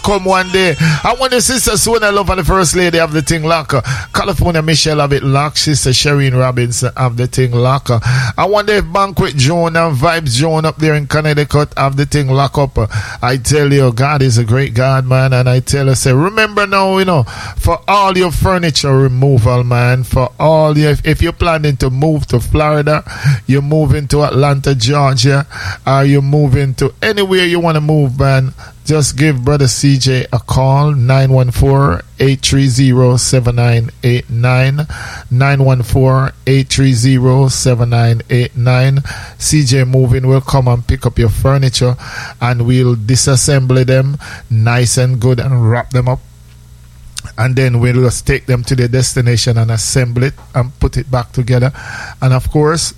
come one day. I want the sister Sona Love and the First Lady of the thing locker. California Michelle have it locked. Sister Shireen Robinson have the thing locker. I wonder if Banquet Joan and Vibes Joan up there in Connecticut have the thing lock up. I tell you, God is a great God, man. And I tell you, say, remember now, you know, for all your furniture removal, man, for all your, if you're planning to move to Florida, you're moving to Atlanta, Georgia, or you're moving to anywhere you want to move, man, just give Brother CJ a call, 914-830-7989, 914-830-7989. CJ Moving will come and pick up your furniture, and we'll disassemble them nice and good and wrap them up. And then we'll just take them to their destination and assemble it and put it back together. And of course,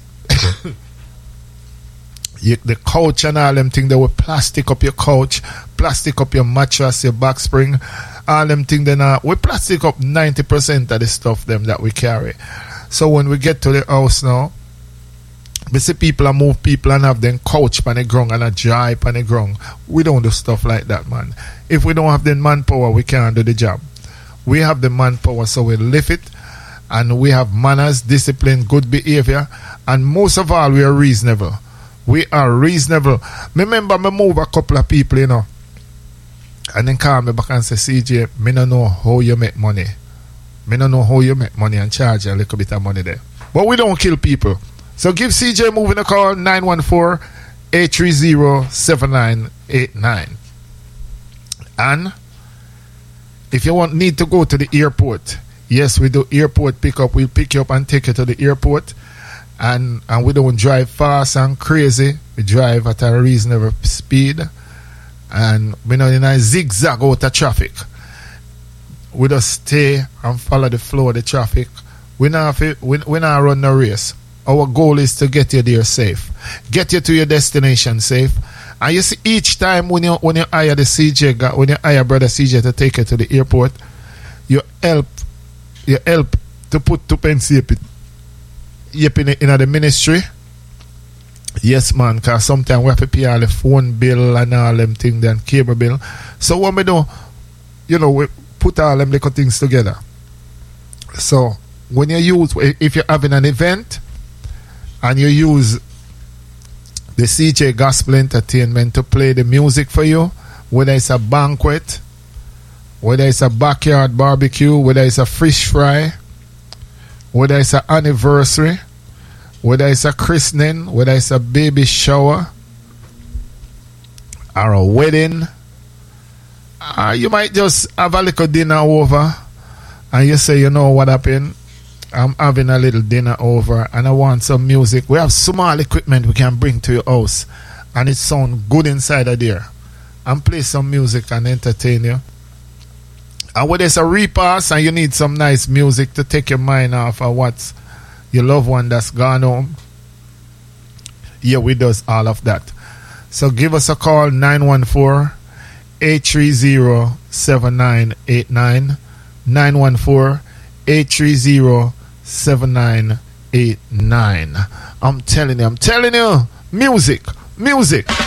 the couch and all them things, they will plastic up your couch, plastic up your mattress, your back spring, all them things. Then we plastic up 90% of the stuff them that we carry. So when we get to the house now, we see people and move people and have them couch on the ground and a dry on the ground. We don't do stuff like that, man. If we don't have the manpower, we can't do the job. We have the manpower, so we lift it, and we have manners, discipline, good behavior, and most of all, we are reasonable. We are reasonable. Remember, me move a couple of people, you know, and then call me back and say, CJ, me don't know how you make money. Me don't know how you make money and charge a little bit of money there. But we don't kill people. So give CJ Moving a call, 914-830-7989. And if you need to go to the airport, yes, we do airport pickup. We'll pick you up and take you to the airport. And we don't drive fast and crazy. We drive at a reasonable speed. And we don't zigzag out of traffic. We just stay and follow the flow of the traffic. We not run no race. Our goal is to get you there safe. Get you to your destination safe. And you see, each time when you hire the CJ, when you hire Brother CJ to take you to the airport, you help to put 2 pence in the ministry. Yes, man, because sometimes we have to pay all the phone bill and all them things and cable bill. So what we do, you know, we put all them little things together. So when you use, if you're having an event and you use the CJ Gospel Entertainment to play the music for you, whether it's a banquet, whether it's a backyard barbecue, whether it's a fish fry, whether it's an anniversary, whether it's a christening, whether it's a baby shower, or a wedding, you might just have a little dinner over, and you say, you know what happened? I'm having a little dinner over and I want some music. We have small equipment we can bring to your house and it sounds good inside of there. And play some music and entertain you. And when there's a repass and you need some nice music to take your mind off of what's your loved one that's gone home, yeah, we does all of that. So give us a call, 914-830-7989, 914-830-7989. I'm telling you, music.